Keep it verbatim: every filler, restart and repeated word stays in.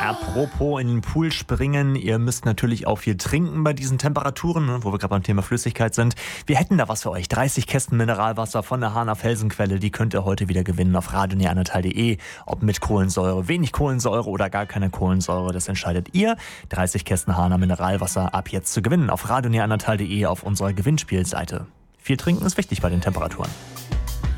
Apropos in den Pool springen, ihr müsst natürlich auch viel trinken bei diesen Temperaturen, ne, wo wir gerade beim Thema Flüssigkeit sind. Wir hätten da was für euch. dreißig Kästen Mineralwasser von der Hahner Felsenquelle, die könnt ihr heute wieder gewinnen auf radio neandertal punkt de. Ob mit Kohlensäure, wenig Kohlensäure oder gar keine Kohlensäure, das entscheidet ihr. dreißig Kästen Hahner Mineralwasser ab jetzt zu gewinnen auf radio neandertal punkt de auf unserer Gewinnspielseite. Viel trinken ist wichtig bei den Temperaturen.